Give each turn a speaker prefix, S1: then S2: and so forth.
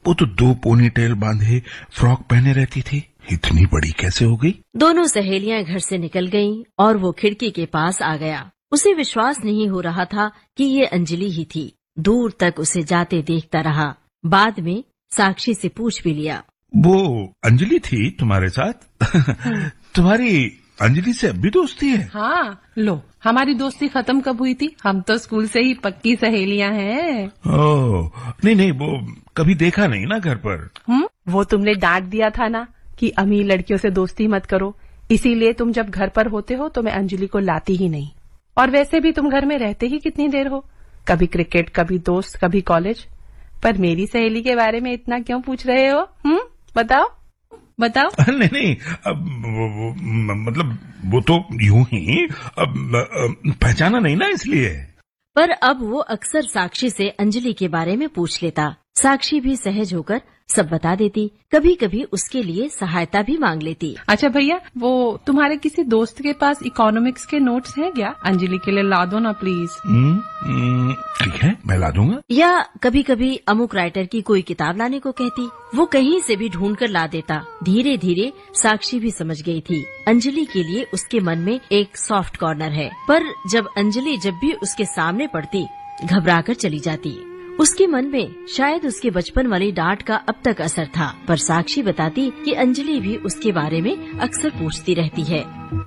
S1: वो तो 2 पोनीटेल बांधे फ्रॉक पहने रहती थी, इतनी बड़ी कैसे हो गई?
S2: दोनों सहेलियां घर से निकल गईं और वो खिड़की के पास आ गया। उसे विश्वास नहीं हो रहा था कि ये अंजलि ही थी। दूर तक उसे जाते देखता रहा। बाद में साक्षी से पूछ भी लिया,
S1: वो अंजलि थी तुम्हारे साथ? तुम्हारी अंजलि से अब भी दोस्ती है?
S3: हाँ, लो हमारी दोस्ती खत्म कब हुई थी? हम तो स्कूल से ही पक्की सहेलियां हैं।
S1: ओह, नहीं, वो कभी देखा नहीं ना घर पर।
S3: वो तुमने डांट दिया था ना कि अमीर लड़कियों से दोस्ती मत करो, इसीलिए तुम जब घर पर होते हो तो मैं अंजलि को लाती ही नहीं। और वैसे भी तुम घर में रहते ही कितनी देर हो, कभी क्रिकेट, कभी दोस्त, कभी कॉलेज। पर मेरी सहेली के बारे में इतना क्यों पूछ रहे हो? बताओ।
S1: नहीं, मतलब वो तो यूं ही पहचाना नहीं ना, इसलिए।
S2: पर अब वो अक्सर साक्षी से अंजलि के बारे में पूछ लेता। साक्षी भी सहज होकर सब बता देती, कभी कभी उसके लिए सहायता भी मांग लेती।
S3: अच्छा भैया, वो तुम्हारे किसी दोस्त के पास इकोनॉमिक्स के नोट्स हैं क्या? अंजलि के लिए ला दो ना प्लीज।
S1: ठीक है, मैं ला दूंगा।
S2: या कभी कभी अमुक राइटर की कोई किताब लाने को कहती, वो कहीं से भी ढूंढ कर ला देता। धीरे धीरे साक्षी भी समझ गई थी अंजलि के लिए उसके मन में एक सॉफ्ट कॉर्नर है। पर जब अंजलि जब भी उसके सामने पड़ती, घबरा कर चली जाती। उसके मन में शायद उसके बचपन वाली डांट का अब तक असर था। पर साक्षी बताती कि अंजलि भी उसके बारे में अक्सर पूछती रहती है।